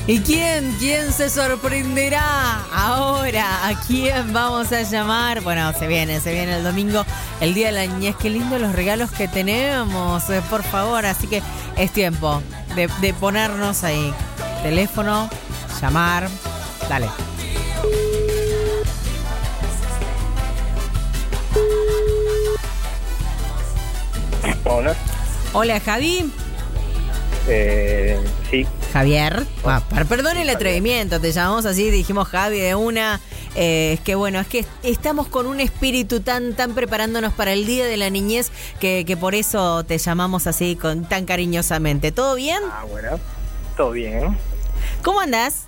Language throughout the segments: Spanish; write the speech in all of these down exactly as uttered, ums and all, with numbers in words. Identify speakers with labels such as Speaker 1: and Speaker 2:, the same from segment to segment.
Speaker 1: ¿Y quién? ¿Quién se sorprenderá ahora? ¿A quién vamos a llamar? Bueno, se viene, se viene el domingo, el Día de la Niñez. Qué lindo los regalos que tenemos, eh, por favor. Así que es tiempo de, de ponernos ahí. Teléfono, llamar, dale.
Speaker 2: Hola.
Speaker 1: Hola, Javi.
Speaker 2: Eh, sí.
Speaker 1: Javier. Ah, perdón el atrevimiento, te llamamos así, dijimos Javi de una. Eh, es que bueno, es que estamos con un espíritu tan tan preparándonos para el Día de la Niñez que, que por eso te llamamos así con tan cariñosamente. ¿Todo bien?
Speaker 2: Ah, bueno. Todo bien.
Speaker 1: ¿Cómo andás?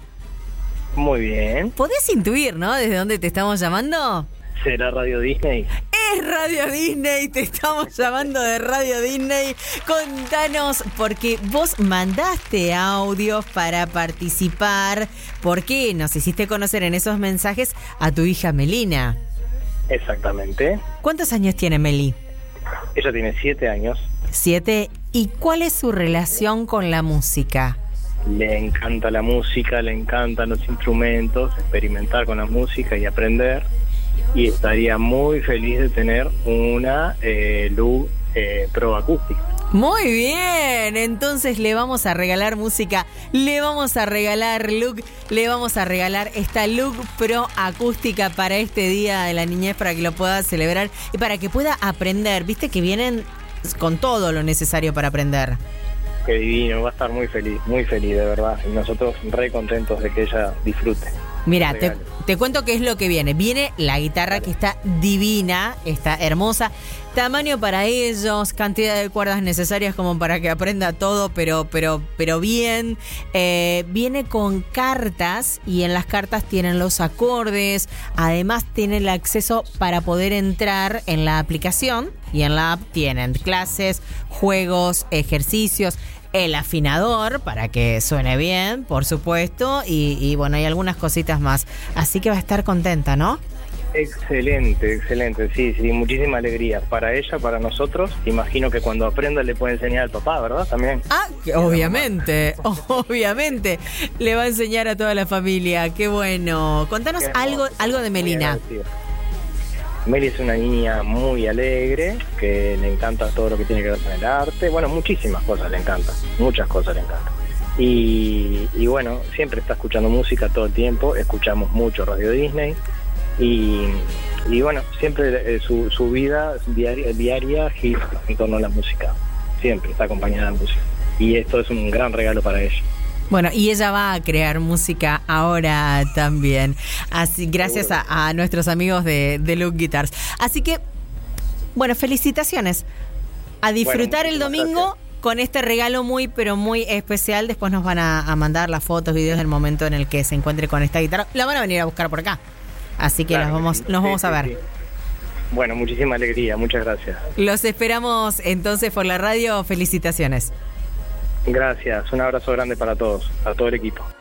Speaker 2: Muy bien.
Speaker 1: ¿Podés intuir, no? ¿Desde dónde te estamos llamando?
Speaker 2: ¿Será Radio Disney?
Speaker 1: Es Radio Disney, te estamos llamando de Radio Disney. Contanos, porque vos mandaste audios para participar. ¿Por qué nos hiciste conocer en esos mensajes a tu hija Melina?
Speaker 2: Exactamente.
Speaker 1: ¿Cuántos años tiene Meli?
Speaker 2: Ella tiene siete años.
Speaker 1: Siete. ¿Y cuál es su relación con la música?
Speaker 2: Le encanta la música, le encantan los instrumentos, experimentar con la música y aprender. Y estaría muy feliz de tener una eh, Lug eh, Pro acústica.
Speaker 1: Muy bien, entonces le vamos a regalar música, le vamos a regalar Lug, le vamos a regalar esta Lug Pro acústica para este Día de la Niñez, para que lo pueda celebrar y para que pueda aprender. Viste que vienen con todo lo necesario para aprender.
Speaker 2: Qué divino, va a estar muy feliz, muy feliz de verdad. Y nosotros re contentos de que ella disfrute.
Speaker 1: Mira, te, te cuento qué es lo que viene. Viene la guitarra que está divina, está hermosa. Tamaño para ellos, cantidad de cuerdas necesarias como para que aprenda todo, pero pero pero bien. Eh, viene con cartas y en las cartas tienen los acordes. Además tienen el acceso para poder entrar en la aplicación y en la app tienen clases, juegos, ejercicios. El afinador para que suene bien, por supuesto, y, y bueno, hay algunas cositas más. Así que va a estar contenta, ¿no?
Speaker 2: Excelente, excelente, sí, sí, muchísima alegría. Para ella, para nosotros, imagino que cuando aprenda le puede enseñar al papá, ¿verdad? También.
Speaker 1: Ah, obviamente, obviamente. Le va a enseñar a toda la familia, qué bueno. Contanos algo, algo de Melina.
Speaker 2: Meli es una niña muy alegre, que le encanta todo lo que tiene que ver con el arte. Bueno, muchísimas cosas le encantan, muchas cosas le encantan. Y, y bueno, siempre está escuchando música todo el tiempo, escuchamos mucho Radio Disney. Y, y bueno, siempre eh, su, su vida diaria, diaria gira en torno a la música. Siempre está acompañada de música. Y esto es un gran regalo para ella.
Speaker 1: Bueno, y ella va a crear música ahora también. Así, gracias a, a nuestros amigos de, de Lug Guitars. Así que, bueno, felicitaciones. A disfrutar bueno, el domingo gracias. Con este regalo muy, pero muy especial. Después nos van a, a mandar las fotos, videos del momento en el que se encuentre con esta guitarra. La van a venir a buscar por acá. Así que claro, las vamos, sí, nos vamos sí, a ver. Sí, sí.
Speaker 2: Bueno, muchísima alegría. Muchas gracias.
Speaker 1: Los esperamos entonces por la radio. Felicitaciones.
Speaker 2: Gracias, un abrazo grande para todos, a todo el equipo.